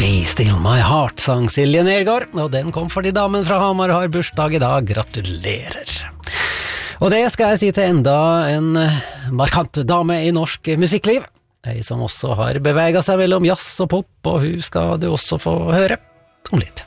Be Still My Heart, sang Silje Nergård, og den kom fordi damen fra Hamar har bursdag i dag. Gratulerer. Og det skal jeg si til enda en markant dame i norsk musikkliv, ei som også har beveget seg mellom jazz og pop, og hun skal du også få høre om litt.